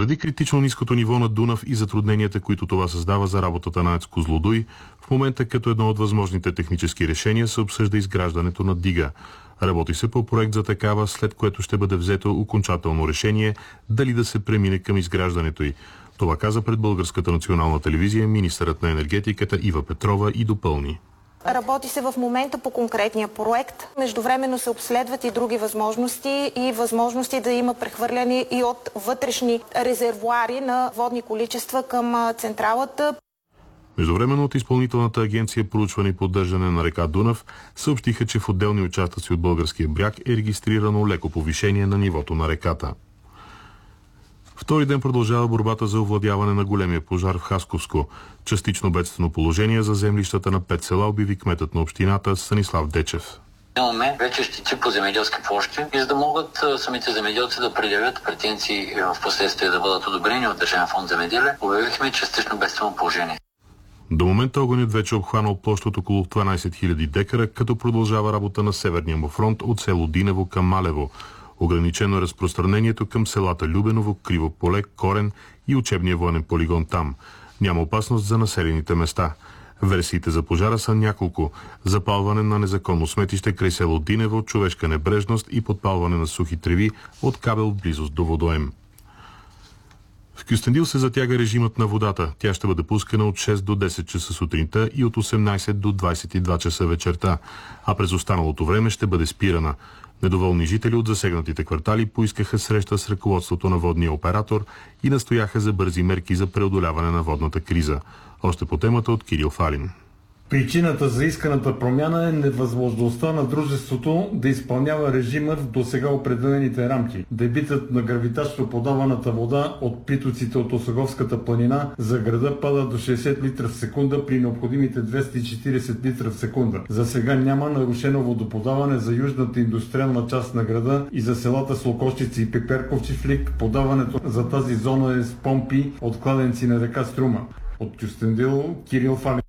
Заради критично ниското ниво на Дунав и затрудненията, които това създава за работата на АЕЦ Козлодуй, в момента като едно от възможните технически решения се обсъжда изграждането на дига. Работи се по проект за такава, след което ще бъде взето окончателно решение дали да се премине към изграждането й. Това каза пред Българската национална телевизия министърът на енергетиката Ива Петрова и допълни. Работи се в момента по конкретния проект. Междувременно се обследват и други възможности и възможности да има прехвърляни и от вътрешни резервоари на водни количества към централата. Междувременно от Изпълнителната агенция проучване и поддържане на река Дунав съобщиха, че в отделни участъци от българския бряг е регистрирано леко повишение на нивото на реката. Втори ден продължава борбата за овладяване на големия пожар в Хасковско. Частично бедствено положение за землищата на 5 села обяви кметът на общината Станислав Дечев. Имаме вече щети по земеделски площи и за да могат самите земеделци да предявят претенции в последствие да бъдат одобрени от Държавен фонд земеделие, обявихме частично бедствено положение. До момента огънят вече обхванал площ от около 12 000 декара, като продължава работа на северния му фронт от село Динево към Малево. Ограничено е разпространението към селата Любеново, Криво поле, Корен и учебния военен полигон там. Няма опасност за населените места. Версиите за пожара са няколко. Запалване на незаконно сметище край село Динево, човешка небрежност и подпалване на сухи треви от кабел в близост до водоем. В Кюстендил се затяга режимът на водата. Тя ще бъде пускана от 6 до 10 часа сутринта и от 18 до 22 часа вечерта, а през останалото време ще бъде спирана. Недоволни жители от засегнатите квартали поискаха среща с ръководството на водния оператор и настояха за бързи мерки за преодоляване на водната криза. Още по темата от Кирил Фалин. Причината за исканата промяна е невъзможността на дружеството да изпълнява режима в досега определените рамки. Дебитът на гравитачно подаваната вода от притоците от Осоговската планина за града пада до 60 литра в секунда при необходимите 240 литра в секунда. За сега няма нарушено водоподаване за южната индустриална част на града и за селата Слокощица и Пеперковчифлик. Подаването за тази зона е с помпи от кладенци на река Струма. От Кюстендил, Кирил Фалин.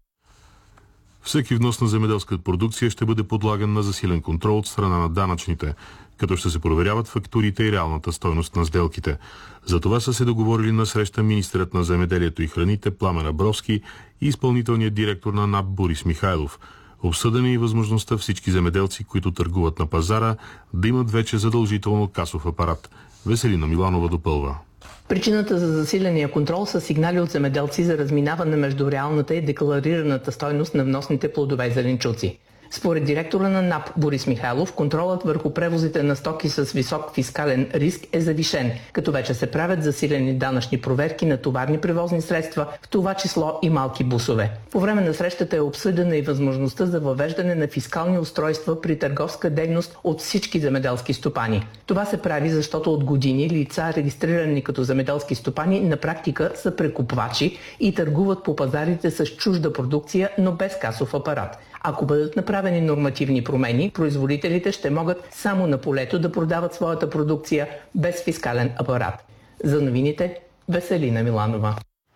Всеки внос на земеделска продукция ще бъде подлаган на засилен контрол от страна на данъчните, като ще се проверяват фактурите и реалната стойност на сделките. За това са се договорили на среща министърът на земеделието и храните Пламен Абровски и изпълнителният директор на НАП Борис Михайлов. Обсъдена е и възможността всички земеделци, които търгуват на пазара, да имат вече задължително касов апарат. Веселина Миланова допълва. Причината за засиления контрол са сигнали от земеделци за разминаване между реалната и декларираната стойност на вносните плодове и зеленчуци. Според директора на НАП Борис Михайлов, контролът върху превозите на стоки с висок фискален риск е завишен, като вече се правят засилени данъчни проверки на товарни превозни средства, в това число и малки бусове. По време на срещата е обсъдена и възможността за въвеждане на фискални устройства при търговска дейност от всички земеделски стопани. Това се прави, защото от години лица, регистрирани като земеделски стопани, на практика са прекупвачи и търгуват по пазарите с чужда продукция, но без касов апарат. Ако бъдат направени нормативни промени, производителите ще могат само на полето да продават своята продукция без фискален апарат. За новините, Веселина Миланова.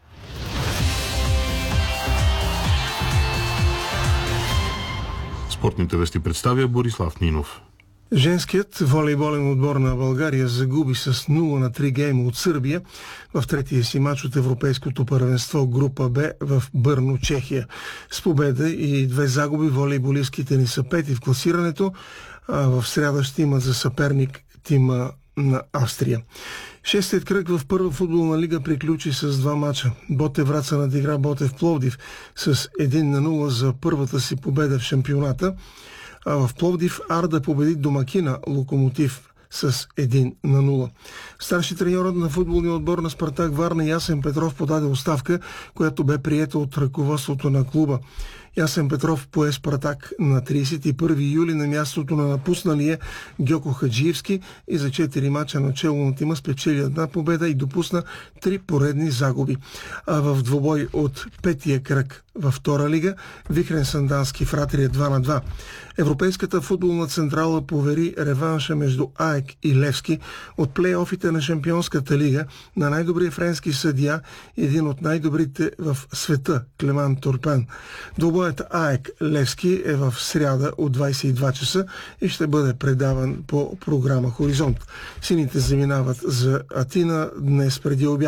Спортните вести представя Борислав Нинов. Женският волейболен отбор на България загуби с 0-3 гейма от Сърбия в третия си мач от Европейското първенство група Б в Бърно, Чехия. С победа и 2 загуби волейболистките ни са 5 в класирането, а в сряда ще имат за съперник тима на Австрия. Шестият кръг в първа футболна лига приключи с 2 мача. Ботев Враца надигра Ботев Пловдив с 1-0 за първата си победа в шампионата. А в Пловдив Арда победи домакина Локомотив с 1-0. Старши треньорът на футболния отбор на Спартак Варна Ясен Петров подаде оставка, която бе приета от ръководството на клуба. Ясен Петров пое Спартак на 31 юли на мястото на напусналия Гьоко Хаджиевски и за 4 мача начело на тима спечели 1 победа и допусна 3 поредни загуби. А в двобой от петия кръг във втора лига Вихрен Сандански Фратрия 2-2. Европейската футболна централа повери реванша между АЕК и Левски от плейофите на Шампионската лига на най-добрия френски съдия и един от най-добрите в света Клеман Турпен. Двобоят АЕК Левски е в сряда от 22 часа и ще бъде предаван по програма Хоризонт. Сините заминават за Атина днес преди обяд.